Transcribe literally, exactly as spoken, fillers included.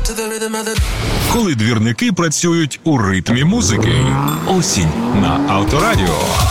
Коли двірники працюють у ритмі музики. Осінь на Авторадіо.